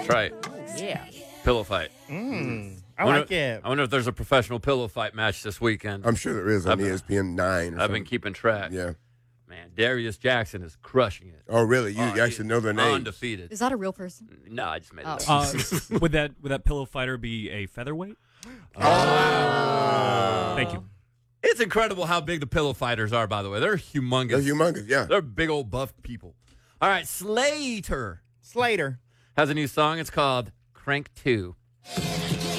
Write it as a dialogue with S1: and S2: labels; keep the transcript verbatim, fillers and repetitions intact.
S1: right.
S2: Yeah.
S1: Pillow fight.
S2: Mm, I,
S1: I wonder,
S2: like it.
S1: I wonder if there's a professional pillow fight match this weekend.
S3: I'm sure there is on
S1: I've been-
S3: E S P N nine. Or
S1: I've been
S3: something.
S1: keeping track.
S3: Yeah.
S1: Man, Darius Jackson is crushing it.
S3: Oh, really? You,
S1: Oh,
S3: you actually know their names?
S1: Undefeated.
S4: Is that a real person?
S1: No, I just made
S4: Oh.
S1: it up.
S5: Uh, would that would that pillow fighter be a featherweight?
S1: Oh.
S5: Thank you.
S1: It's incredible how big the pillow fighters are, by the way. They're humongous.
S3: They're humongous, yeah.
S1: They're big old buff people. All right, Slater
S2: Slater
S1: has a new song. It's called Crank two.